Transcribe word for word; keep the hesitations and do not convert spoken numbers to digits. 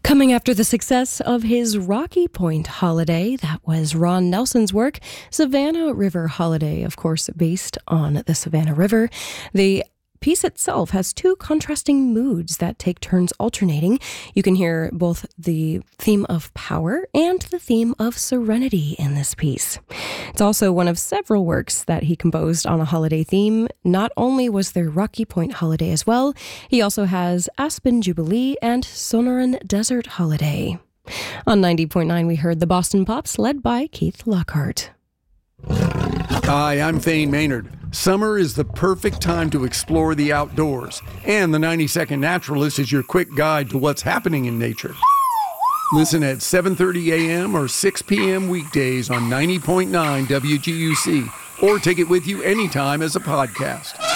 Coming after the success of his Rocky Point holiday, that was Ron Nelson's work. Savannah River Holiday, of course, based on the Savannah River. The piece itself has two contrasting moods that take turns alternating. You can hear both the theme of power and the theme of serenity in this piece. It's also one of several works that he composed on a holiday theme. Not only was there Rocky Point Holiday as well, he also has Aspen Jubilee and Sonoran Desert Holiday. On ninety point nine, we heard the Boston Pops, led by Keith Lockhart. Hi, I'm Thane Maynard. Summer is the perfect time to explore the outdoors, and the ninety second Naturalist is your quick guide to what's happening in nature. Listen at seven thirty a.m. or six p.m. weekdays on ninety point nine W G U C, or take it with you anytime as a podcast.